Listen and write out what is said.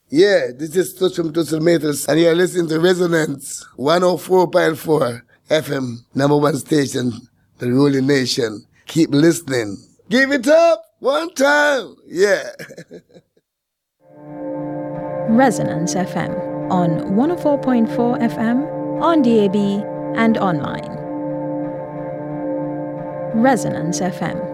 Yeah, this is Tushum Tushum Matrix, and you're listening to Resonance 104.4 FM, number one station, the ruling nation. Keep listening. Give it up one time. Yeah. Resonance FM on 104.4 FM, on DAB, and online. Resonance FM.